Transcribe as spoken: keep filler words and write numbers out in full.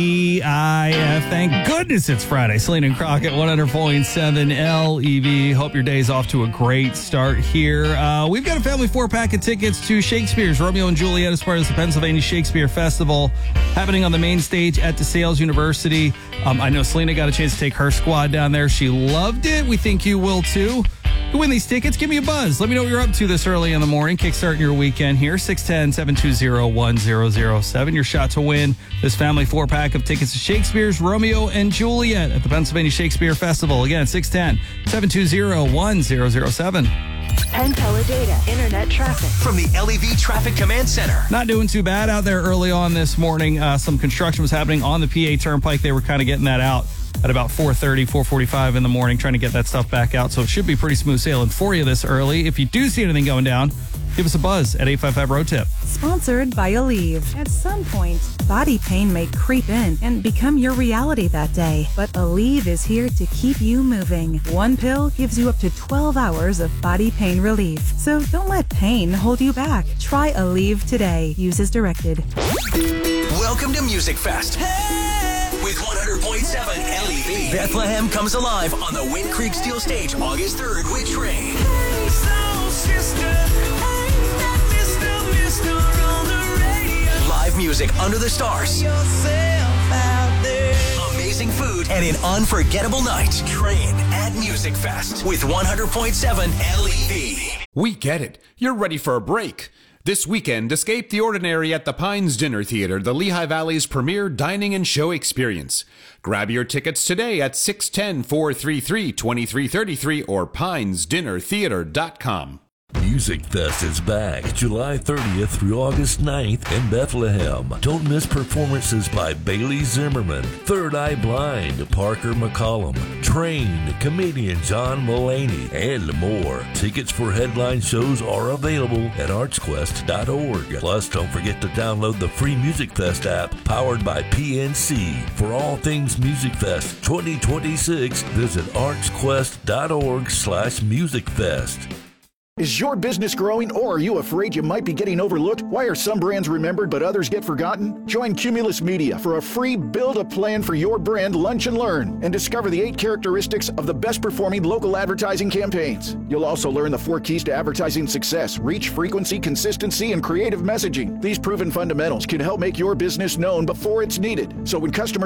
E I F. Thank goodness it's Friday. Selena and Crockett, one hundred point seven L E V. Hope your day's off to a great start here. Uh, we've got a family four-pack of tickets to Shakespeare's Romeo and Juliet as part of the Pennsylvania Shakespeare Festival happening on the main stage at DeSales University. Um, I know Selena got a chance to take her squad down there. She loved it. We think you will too. To win these tickets, give me a buzz. Let me know what you're up to this early in the morning. Kickstarting your weekend here. six one zero, seven two zero, one zero zero seven. Your shot to win this family four-pack of tickets to Shakespeare's Romeo and Juliet at the Pennsylvania Shakespeare Festival. Again, six one zero, seven two zero, one zero zero seven. Penn Teledata Internet traffic from the L E V Traffic Command Center. Not doing too bad out there early on this morning. Uh, some construction was happening on the P A Turnpike. They were kind of getting that out at about four thirty, four forty-five in the morning, trying to get that stuff back out. So it should be pretty smooth sailing for you this early. If you do see anything going down, give us a buzz at eight five five road tip. Sponsored by Aleve. At some point, body pain may creep in and become your reality that day. But Aleve is here to keep you moving. One pill gives you up to twelve hours of body pain relief. So don't let pain hold you back. Try Aleve today. Use as directed. Welcome to Music Fest. With one hundred point seven L E V. Bethlehem comes alive on the Wind Creek Steel Stage August third with Train. Hey, soul sister. Hey, Mister Mister on the radio. Live music under the stars. Yourself out there. Amazing food and an unforgettable night. Train at Music Fest with one hundred point seven L E V. We get it. You're ready for a break. This weekend, escape the ordinary at the Pines Dinner Theater, the Lehigh Valley's premier dining and show experience. Grab your tickets today at six one zero, four three three, two three three three or pines dinner theater dot com. Music Fest is back July thirtieth through August ninth in Bethlehem. Don't miss performances by Bailey Zimmerman, Third Eye Blind, Parker McCollum, Train, comedian John Mulaney, and more. Tickets for headline shows are available at arts quest dot org. Plus, don't forget to download the free Music Fest app powered by P N C. For all things Music Fest twenty twenty-six, visit arts quest dot org slash music fest. Is your business growing, or are you afraid you might be getting overlooked? Why are some brands remembered but others get forgotten? Join Cumulus Media for a free Build a Plan for Your Brand Lunch and Learn and discover the eight characteristics of the best performing local advertising campaigns. You'll also learn the four keys to advertising success: reach, frequency, consistency, and creative messaging. These proven fundamentals can help make your business known before it's needed. So when customers